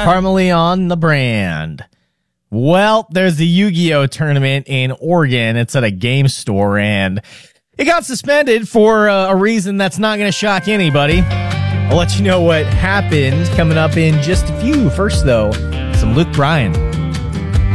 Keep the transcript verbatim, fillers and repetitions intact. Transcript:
Charmeleon the brand. Well, there's the Yu-Gi-Oh tournament in Oregon. It's at a game store, and it got suspended for uh, a reason that's not going to shock anybody. I'll let you know what happened coming up in just a few. First, though, some Luke Bryan.